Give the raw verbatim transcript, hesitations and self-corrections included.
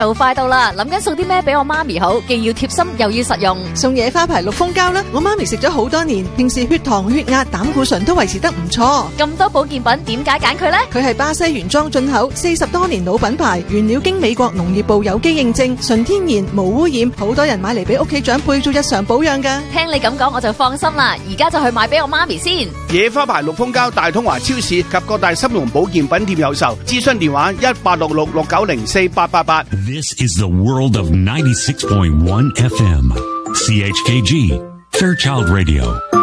就快到啦，諗緊送啲咩俾我媽咪好，既要貼心又要實用。 送野花牌綠蜂膠啦，我媽咪食咗好多年，平時血糖、血壓、膽固醇都維持得唔錯。 咁多保健品，點解揀佢呢？ 佢係巴西原裝進口，四十多年老品牌，原料經美國農業部有機認證，純天然無污染，好多人買嚟俾屋企長輩做日常保養㗎。 聽你咁講我就放心啦，而家就去買俾我媽咪先。 野花牌綠蜂膠大通華超市及各大參茸保健品店有售，諮詢電話一八六六六九零四八八八。 This is the world of ninety-six point one F M. C H K G, Fairchild Radio.